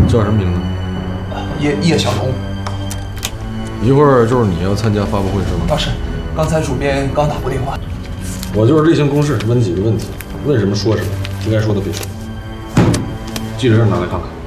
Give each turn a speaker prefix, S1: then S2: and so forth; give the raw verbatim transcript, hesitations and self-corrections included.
S1: 叫什么名字？
S2: 叶叶小龙。
S1: 一会儿就是你要参加发布会是吗？
S2: 啊是，刚才主编刚打过电话。
S1: 我就是例行公事，问几个问题，问什么说什么，应该说的别说。记者证拿来看看。